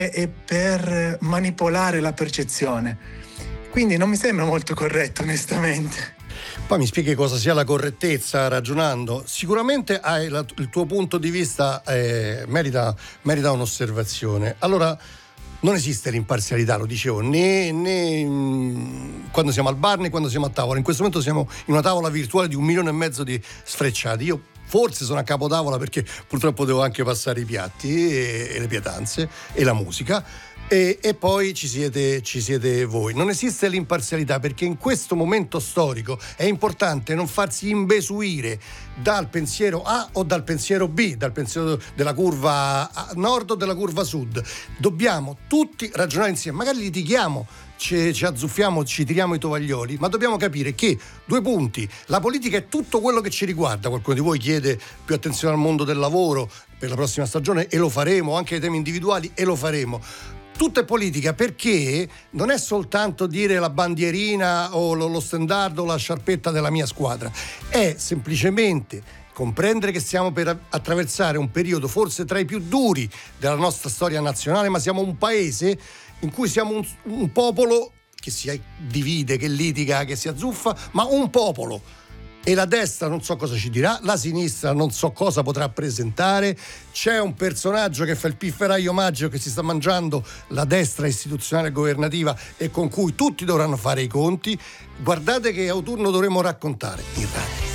e per manipolare la percezione. Quindi non mi sembra molto corretto, onestamente. Poi mi spieghi cosa sia la correttezza ragionando. Sicuramente il tuo punto di vista merita un'osservazione. Allora, non esiste l'imparzialità, lo dicevo, né quando siamo al bar né quando siamo a tavola. In questo momento siamo in una tavola virtuale di 1,5 milioni di sfrecciati. Io forse sono a capotavola perché purtroppo devo anche passare i piatti e le pietanze e la musica. E poi ci siete voi. Non esiste l'imparzialità perché in questo momento storico è importante non farsi imbesuire dal pensiero A o dal pensiero B, dal pensiero della curva nord o della curva sud. Dobbiamo tutti ragionare insieme, magari litighiamo, ci azzuffiamo, ci tiriamo i tovaglioli, ma dobbiamo capire che, 2 punti, la politica è tutto quello che ci riguarda. Qualcuno di voi chiede più attenzione al mondo del lavoro per la prossima stagione e lo faremo, anche ai temi individuali e lo faremo. Tutto è politica perché non è soltanto dire la bandierina o lo stendardo o la sciarpetta della mia squadra, è semplicemente comprendere che stiamo per attraversare un periodo forse tra i più duri della nostra storia nazionale, ma siamo un paese in cui siamo un popolo che si divide, che litiga, che si azzuffa, ma un popolo. E la destra non so cosa ci dirà, la sinistra non so cosa potrà presentare, c'è un personaggio che fa il pifferaio magico che si sta mangiando la destra istituzionale e governativa e con cui tutti dovranno fare i conti. Guardate che autunno dovremo raccontare in radio.